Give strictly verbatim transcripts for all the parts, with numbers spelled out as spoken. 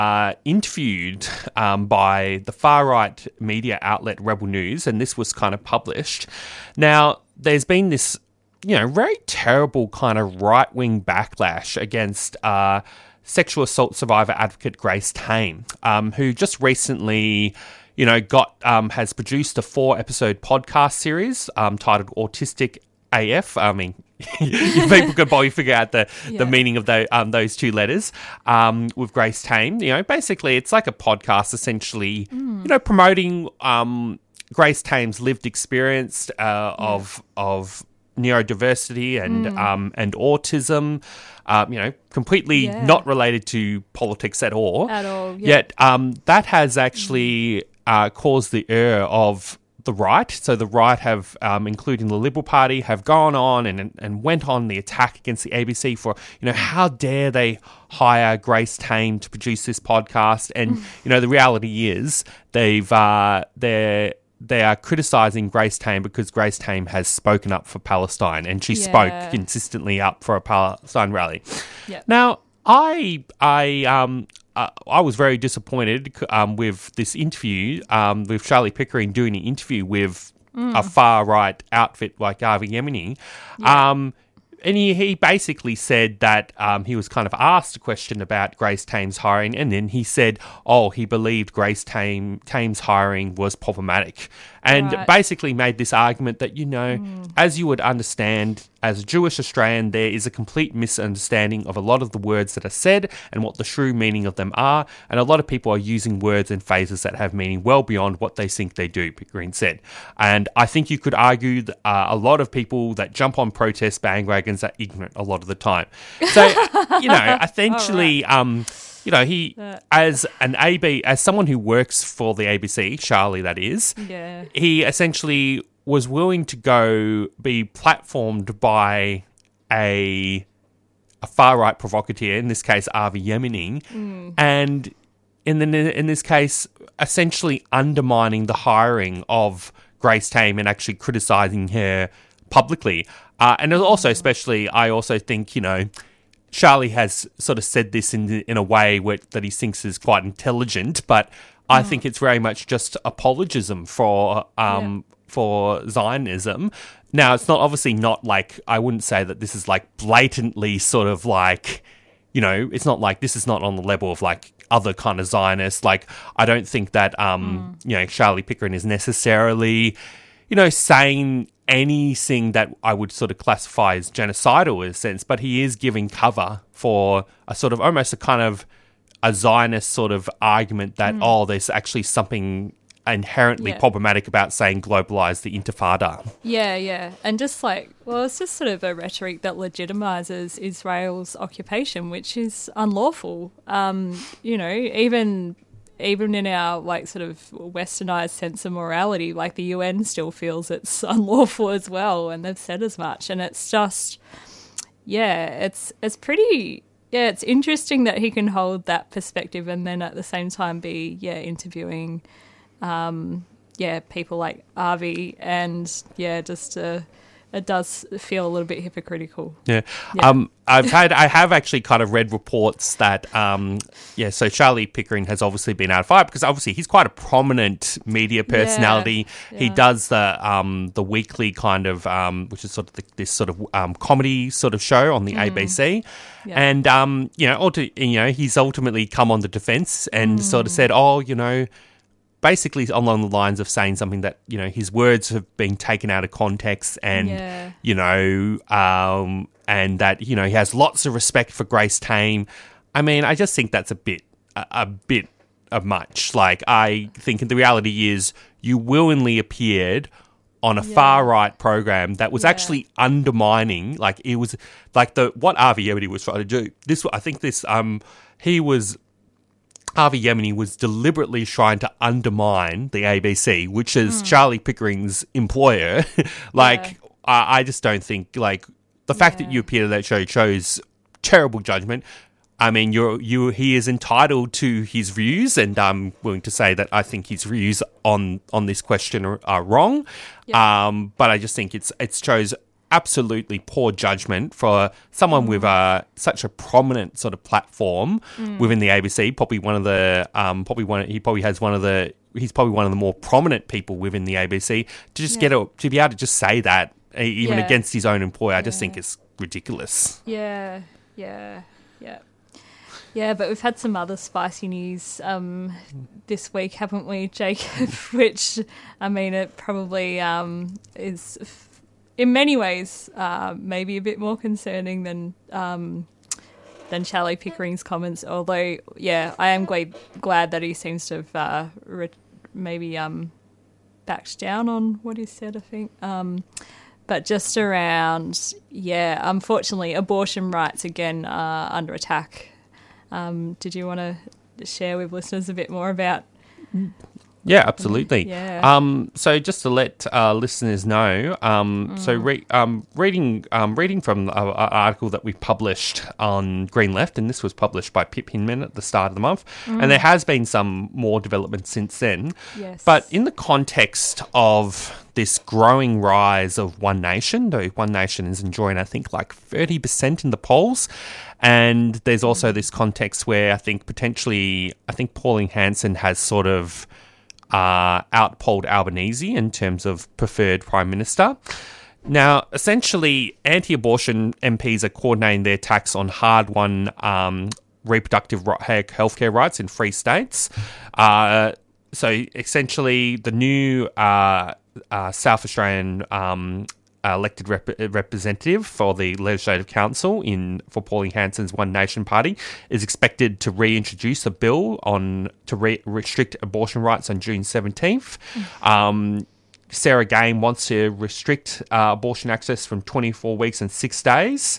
uh, interviewed um, by the far-right media outlet Rebel News, and this was kind of published. Now, there's been this, you know, very terrible kind of right-wing backlash against uh, sexual assault survivor advocate Grace Tame, um, who just recently, you know, got um, has produced a four-episode podcast series um, titled Autistic A F. I mean, people could probably figure out the, yeah. the meaning of the, um, those two letters um, with Grace Tame. You know, basically, it's like a podcast, essentially, mm. you know, promoting um, Grace Tame's lived experience uh, yeah. of of neurodiversity and mm. um, and autism. Um, you know, completely yeah. not related to politics at all. At all. Yeah. Yet um, that has actually uh, caused the ire of the right. So the right have, um, including the Liberal Party, have gone on and and went on the attack against the A B C for, you know, how dare they hire Grace Tame to produce this podcast? And, you know, the reality is they've uh, they're they are criticising Grace Tame because Grace Tame has spoken up for Palestine, and she yeah. spoke consistently up for a Palestine rally. Yep. Now, I I um uh, I was very disappointed um with this interview um with Charlie Pickering doing an interview with mm. a far right outfit like Avi Yemeni. Yeah. Um, and he, he basically said that um, he was kind of asked a question about Grace Tame's hiring, and then he said, oh, he believed Grace Tame, Tame's hiring was problematic, and right. basically made this argument that, you know, mm. as you would understand, as a Jewish Australian, there is a complete misunderstanding of a lot of the words that are said and what the true meaning of them are, and a lot of people are using words and phrases that have meaning well beyond what they think they do, Pickering said. And I think you could argue that uh, a lot of people that jump on protest bandwagons are ignorant a lot of the time. So, you know, essentially, right. um, you know, he, uh, as an A B, as someone who works for the A B C, Charlie that is, yeah. he essentially was willing to go be platformed by a a far right provocateur, in this case Avi Yemeni, mm. and in the in this case essentially undermining the hiring of Grace Tame and actually criticising her publicly. Uh, and also, especially, I also think, you know, Charlie has sort of said this in in a way where, that he thinks is quite intelligent, but I mm. think it's very much just apologism for um yeah. for Zionism. Now, it's not obviously not like, I wouldn't say that this is like blatantly sort of like, you know, it's not like this is not on the level of like other kind of Zionists. Like, I don't think that um mm. you know, Charlie Pickering is necessarily, you know, saying anything that I would sort of classify as genocidal in a sense, but he is giving cover for a sort of almost a kind of a Zionist sort of argument that, mm. oh, there's actually something inherently yeah. problematic about saying globalise the Intifada. Yeah, yeah. And just like, well, it's just sort of a rhetoric that legitimises Israel's occupation, which is unlawful. Um, you know, even... even in our like sort of westernized sense of morality, like the U N still feels it's unlawful as well, and they've said as much. And it's just, yeah, it's it's pretty, yeah, it's interesting that he can hold that perspective and then at the same time be, yeah, interviewing, um, yeah, people like Avi, and yeah, just uh, it does feel a little bit hypocritical. Yeah. yeah. Um, I've had, I have actually kind of read reports that, um, yeah, so Charlie Pickering has obviously been out of fire because obviously he's quite a prominent media personality. Yeah, he yeah. does the um, the weekly kind of, um, which is sort of the, this sort of um, comedy sort of show on the Mm. A B C. Yeah. And, um, you know, ulti- you know, he's ultimately come on the defence and Mm. sort of said, oh, you know, basically along the lines of saying something that, you know, his words have been taken out of context and, Yeah. you know, um, and that, you know, he has lots of respect for Grace Tame. I mean, I just think that's a bit, a, a bit of much. Like, I think the reality is you willingly appeared on a Yeah. far-right program that was Yeah. actually undermining, like, it was, like, the what Avi Yemeni was trying to do. This, I think this, um, he was... Avi Yemeni was deliberately trying to undermine the A B C, which is mm. Charlie Pickering's employer. like, yeah. I, I just don't think, like, the fact yeah. that you appear to that show shows terrible judgment. I mean, you're, you, he is entitled to his views, and I'm willing to say that I think his views on, on this question are, are wrong. Yeah. Um, but I just think it's it shows absolutely poor judgment for someone mm. with uh, such a prominent sort of platform mm. within the A B C. Probably one of the um, probably one he probably has one of the he's probably one of the more prominent people within the A B C to just yeah. get a, to be able to just say that even yeah. against his own employer. I yeah. just think it's ridiculous. Yeah, yeah, yeah. Yeah, but we've had some other spicy news um, this week, haven't we, Jacob? Which, I mean, it probably um, is, in many ways, uh, maybe a bit more concerning than um, than Charlie Pickering's comments. Although, yeah, I am glad, glad that he seems to have uh, re- maybe um, backed down on what he said, I think. Um, but just around, yeah, unfortunately, abortion rights, again, are under attack. Um, did you want to share with listeners a bit more about? Yeah, absolutely. Yeah. Um, so just to let uh, listeners know, um, mm. so re- um, reading um, reading from an article that we published on Green Left, and this was published by Pip Hinman at the start of the month, mm. and there has been some more development since then. Yes. But in the context of this growing rise of One Nation, though One Nation is enjoying, I think, like thirty percent in the polls. And there's also this context where I think potentially, I think Pauline Hanson has sort of uh, outpolled Albanese in terms of preferred Prime Minister. Now, essentially, anti-abortion M Ps are coordinating their attacks on hard-won um, reproductive healthcare rights in free states. Uh, so essentially, the new uh, uh, South Australian um Uh, elected rep- representative for the Legislative Council in for Pauline Hanson's One Nation Party is expected to reintroduce a bill on to re- restrict abortion rights on June seventeenth. Mm. Um, Sarah Game wants to restrict uh, abortion access from twenty-four weeks and six days.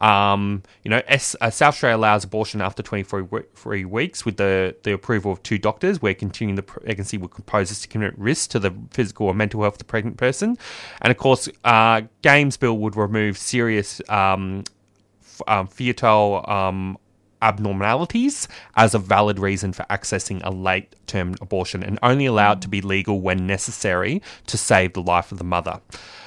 Um, you know, S- uh, South Australia allows abortion after twenty-three weeks with the, the approval of two doctors, where continuing the pregnancy would pose a significant risk to the physical or mental health of the pregnant person. And of course, uh, Game's bill would remove serious um, f- um, fetal um, abnormalities as a valid reason for accessing a late-term abortion, and only allowed to be legal when necessary to save the life of the mother.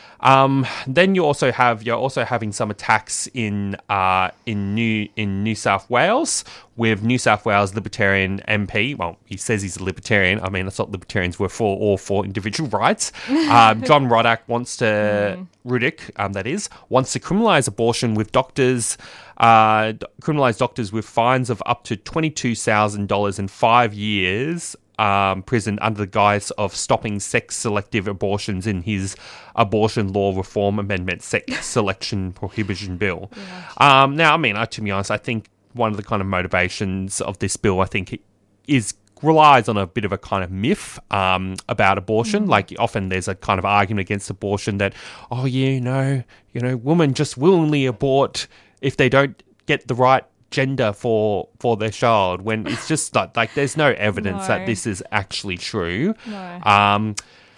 Um, then you also have you're also having some attacks in uh, in New in New South Wales with New South Wales Libertarian M P. Well, he says he's a Libertarian. I mean, I thought Libertarians were for all for individual rights. Uh, John Roddick wants to mm. Ruddick, um, that is, wants to criminalise abortion with doctors. Uh, criminalise doctors with fines of up to twenty-two thousand dollars and five years um, prison under the guise of stopping sex-selective abortions in his Abortion Law Reform Amendment Sex Selection Prohibition Bill. Yeah. Um, now, I mean, uh, to be honest, I think one of the kind of motivations of this bill, I think, is relies on a bit of a kind of myth um, about abortion. Mm. Like often there's a kind of argument against abortion that, oh, yeah, you know, you know, women just willingly abort if they don't get the right gender for for their child, when it's just like, like there's no evidence no. that this is actually true. No. Um,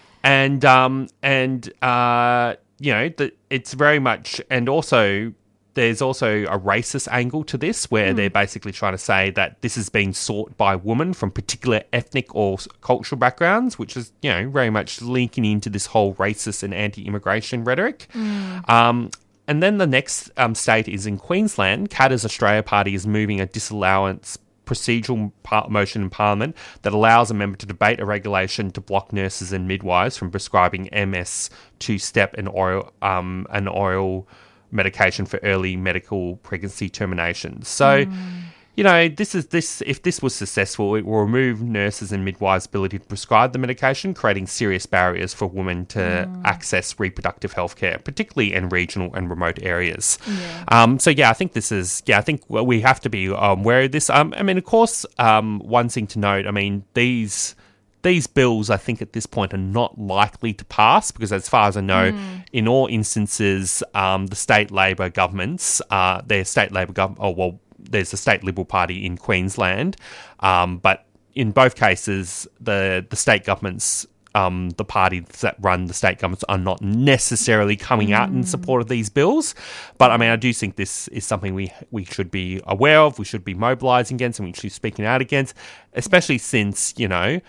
and um, and uh, you know, the, it's very much, and also there's also a racist angle to this, where mm. they're basically trying to say that this is being sought by women from particular ethnic or cultural backgrounds, which is, you know, very much linking into this whole racist and anti-immigration rhetoric. Mm. Um, And then the next um, state is in Queensland. Katter's Australia Party is moving a disallowance procedural par- motion in Parliament that allows a member to debate a regulation to block nurses and midwives from prescribing M S two-step and oral, um, an oral medication for early medical pregnancy termination. So, mm. you know, this is this. If this was successful, it will remove nurses and midwives' ability to prescribe the medication, creating serious barriers for women to mm. access reproductive health care, particularly in regional and remote areas. Yeah. Um, so, yeah, I think this is, yeah, I think we have to be um, aware of this. Um, I mean, of course, um, one thing to note, I mean, these... These bills, I think, at this point are not likely to pass because, as far as I know, mm. in all instances, um, the state Labor governments, uh, their state Labor government, oh, well, there's the state Liberal Party in Queensland, um, but in both cases, the, the state governments, um, the parties that run the state governments are not necessarily coming out mm. in support of these bills. But, I mean, I do think this is something we we should be aware of, we should be mobilising against, and we should be speaking out against, especially since, you know,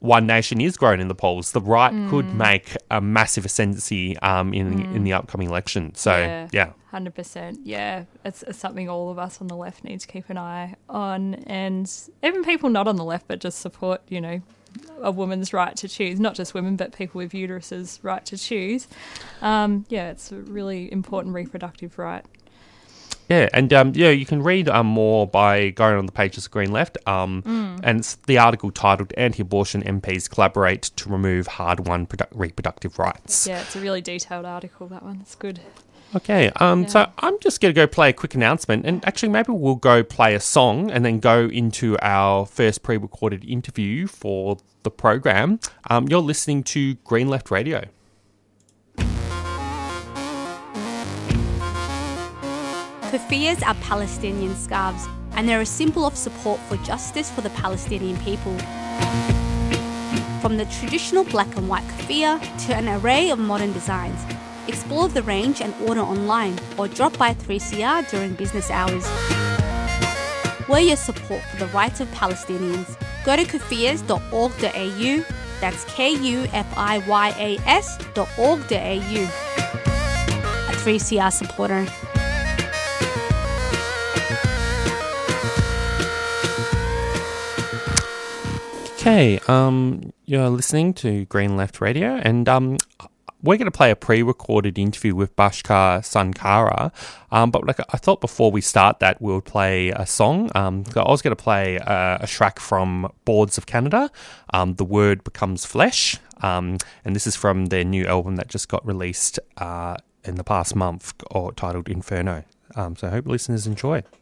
One Nation is growing in the polls, the right mm. could make a massive ascendancy um, in mm. in the upcoming election. So, yeah. yeah. one hundred percent. Yeah, it's, it's something all of us on the left need to keep an eye on. And even people not on the left but just support, you know, a woman's right to choose, not just women but people with uteruses right to choose. Um, yeah, it's a really important reproductive right. Yeah, and um, yeah, you can read um, more by going on the pages of Green Left, um, mm. and it's the article titled "Anti-Abortion M Ps Collaborate to Remove Hard-Won Produ- Reproductive Rights." Yeah, it's a really detailed article, that one. It's good. Okay, um, yeah. so I'm just going to go play a quick announcement, and actually maybe we'll go play a song and then go into our first pre-recorded interview for the program. Um, you're listening to Green Left Radio. Keffiyehs are Palestinian scarves, and they're a symbol of support for justice for the Palestinian people. From the traditional black and white keffiyeh to an array of modern designs, explore the range and order online or drop by three C R during business hours. Wear your support for the rights of Palestinians. Go to keffiyehs dot org dot a u, that's K U F I Y A S dot org dot a u. A three C R supporter. Okay, um, you're listening to Green Left Radio, and um, we're going to play a pre-recorded interview with Bhaskar Sankara. Um, but like I thought, before we start that, we'll play a song. Um, so I was going to play a, a track from Boards of Canada, um, "The Word Becomes Flesh," um, and this is from their new album that just got released uh, in the past month, or titled Inferno. Um, so I hope listeners enjoy.